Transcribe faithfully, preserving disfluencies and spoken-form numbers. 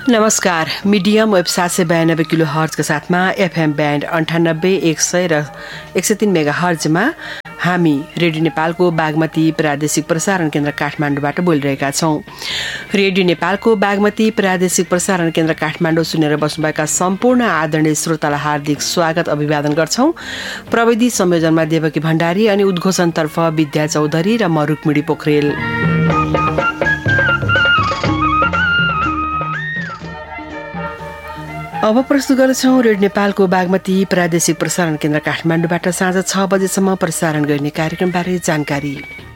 नमस्कार। Medium web सात सय बयानब्बे किलो हर्जका साथमा एफएम ब्यान्ड अन्ठानब्बे एक सय र एक सय तीन मेगा हर्जमा हामी रेडियो नेपालको बागमती प्रादेशिक प्रसारण केन्द्र काठमाडौँबाट बोलिरहेका छौँ। रेडियो नेपालको बागमती प्रादेशिक प्रसारण केन्द्र काठमाडौँ सुनेर बस्नुभएका सम्पूर्ण आदरणीय श्रोतालाई हार्दिक स्वागत अभिवादन गर्छौँ। प्रविधि संयोजनमा देवकी भण्डारी अनि उद्घोषणतर्फ विद्या चौधरी र म रुक्मिणी पोखरेल। अब प्रस्तुत गर्छौँ रेडियो नेपालको बागमती प्रादेशिक प्रसारण केन्द्र काठमाडौँबाट साँझ छ बजेसम्म प्रसारण गर्ने कार्यक्रमबारे जानकारी।